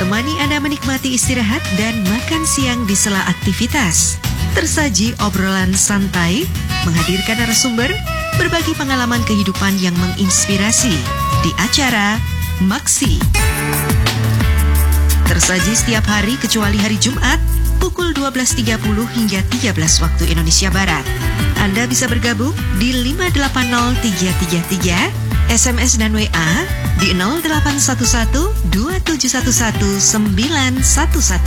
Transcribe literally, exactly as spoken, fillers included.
Temani Anda menikmati istirahat dan makan siang di sela aktivitas. Tersaji obrolan santai, menghadirkan narasumber, berbagi pengalaman kehidupan yang menginspirasi di acara Maksi. Tersaji setiap hari kecuali hari Jumat, pukul dua belas tiga puluh hingga tiga belas waktu Indonesia Barat. Anda bisa bergabung di lima delapan nol tiga tiga tiga, S M S dan W A di nol delapan satu satu dua tujuh satu satu sembilan satu satu.